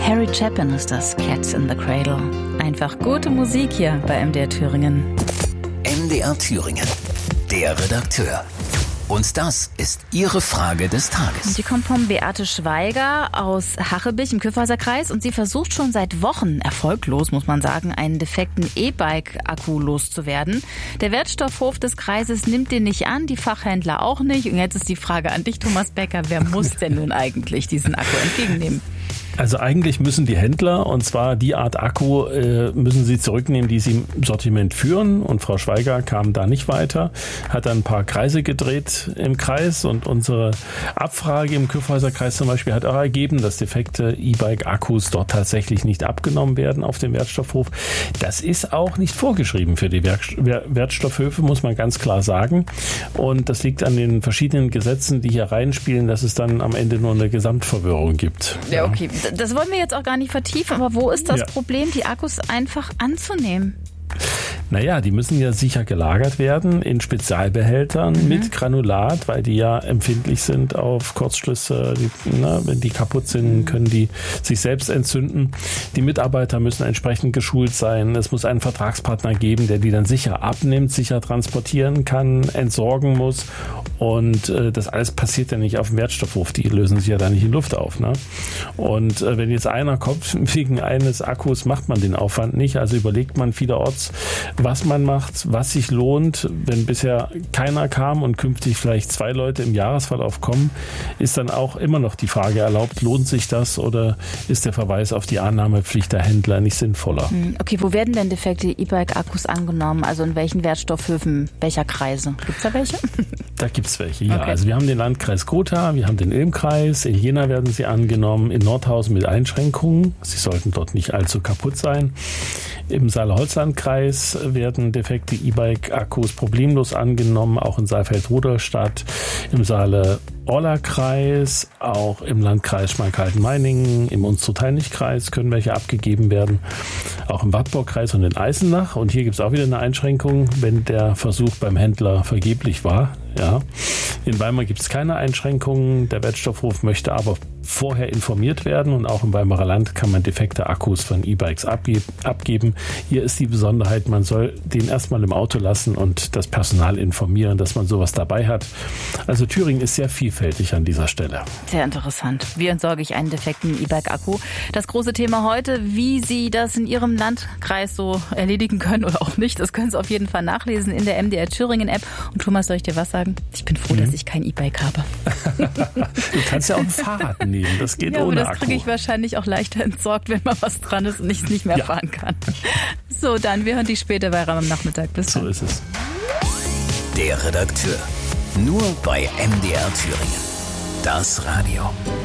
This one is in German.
Carrie Chapin ist das, Cats in the Cradle. Einfach gute Musik hier bei MDR Thüringen. MDR Thüringen, der Redakteur. Und das ist Ihre Frage des Tages. Und die kommt von Beate Schweiger aus Hachebich im Kyffhäuser Kreis und sie versucht schon seit Wochen, erfolglos muss man sagen, einen defekten E-Bike-Akku loszuwerden. Der Wertstoffhof des Kreises nimmt den nicht an, die Fachhändler auch nicht. Und jetzt ist die Frage an dich, Thomas Becker, wer muss denn nun eigentlich diesen Akku entgegennehmen? Also eigentlich müssen die Händler, und zwar die Art Akku, müssen sie zurücknehmen, die sie im Sortiment führen. Und Frau Schweiger kam da nicht weiter, hat dann ein paar Kreise gedreht im Kreis. Und unsere Abfrage im Kyffhäuser Kreis zum Beispiel hat auch ergeben, dass defekte E-Bike-Akkus dort tatsächlich nicht abgenommen werden auf dem Wertstoffhof. Das ist auch nicht vorgeschrieben für die Wertstoffhöfe, muss man ganz klar sagen. Und das liegt an den verschiedenen Gesetzen, die hier reinspielen, dass es dann am Ende nur eine Gesamtverwirrung gibt. Ja, okay. Das wollen wir jetzt auch gar nicht vertiefen, aber wo ist das Problem, die Akkus einfach anzunehmen? Naja, die müssen ja sicher gelagert werden in Spezialbehältern mit Granulat, weil die ja empfindlich sind auf Kurzschlüsse. Wenn die kaputt sind, können die sich selbst entzünden. Die Mitarbeiter müssen entsprechend geschult sein. Es muss einen Vertragspartner geben, der die dann sicher abnimmt, sicher transportieren kann, entsorgen muss. Und das alles passiert ja nicht auf dem Wertstoffhof. Die lösen sich ja da nicht in Luft auf. Ne? Und wenn jetzt einer kommt, wegen eines Akkus macht man den Aufwand nicht. Also überlegt man vielerorts, was man macht, was sich lohnt. Wenn bisher keiner kam und künftig vielleicht 2 Leute im Jahresverlauf kommen, ist dann auch immer noch die Frage erlaubt, lohnt sich das oder ist der Verweis auf die Annahmepflicht der Händler nicht sinnvoller? Okay, wo werden denn defekte E-Bike-Akkus angenommen? Also in welchen Wertstoffhöfen, welcher Kreise? Gibt es da welche? Da gibt es welche, ja. Okay. Also wir haben den Landkreis Gotha, wir haben den Ilm-Kreis, in Jena werden sie angenommen, in Nordhausen mit Einschränkungen. Sie sollten dort nicht allzu kaputt sein. Im Saale-Holzland-Kreis werden defekte E-Bike-Akkus problemlos angenommen, auch in Saalfeld-Rudolstadt, im Saale-Orla-Kreis, auch im Landkreis Schmalkalden-Meiningen, im Unstrut-Heinrich-Kreis können welche abgegeben werden, auch im Wartburg-Kreis und in Eisenach. Und hier gibt es auch wieder eine Einschränkung, wenn der Versuch beim Händler vergeblich war. Ja. In Weimar gibt es keine Einschränkungen, der Wertstoffhof möchte aber vorher informiert werden und auch im Weimarer Land kann man defekte Akkus von E-Bikes abgeben. Hier ist die Besonderheit, man soll den erstmal im Auto lassen und das Personal informieren, dass man sowas dabei hat. Also Thüringen ist sehr vielfältig an dieser Stelle. Sehr interessant. Wie entsorge ich einen defekten E-Bike-Akku? Das große Thema heute, wie Sie das in Ihrem Landkreis so erledigen können oder auch nicht, das können Sie auf jeden Fall nachlesen in der MDR Thüringen-App. Und Thomas, soll ich dir was sagen? Ich bin froh, dass ich kein E-Bike habe. Du kannst ja auch ein Fahrrad nehmen. Das geht ohne Akku. Das kriege ich wahrscheinlich auch leichter entsorgt, wenn mal was dran ist und ich es nicht mehr fahren kann. So, dann, wir hören dich später bei Ram am Nachmittag. Bis dann. So ist es. Der Redakteur. Nur bei MDR Thüringen. Das Radio.